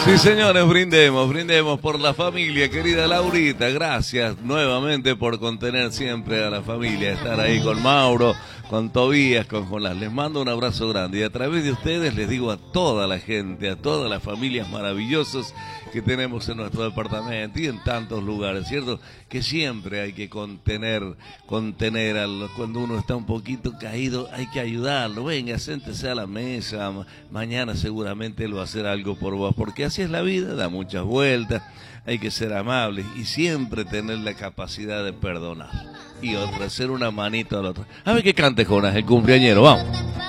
Sí, señores, brindemos por la familia, querida Laurita. Gracias nuevamente por contener siempre a la familia, estar ahí con Mauro, con Tobías, con Jonás. Les mando un abrazo grande y a través de ustedes les digo a toda la gente, a todas las familias maravillosas que tenemos en nuestro departamento y en tantos lugares, ¿cierto? Que siempre hay que contener cuando uno está un poquito caído, hay que ayudarlo. Venga, siéntese a la mesa, mañana seguramente él va a hacer algo por vos, porque así es la vida, da muchas vueltas, hay que ser amables y siempre tener la capacidad de perdonar y ofrecer una manito al otro. A ver qué cante Jonas, el cumpleañero, vamos.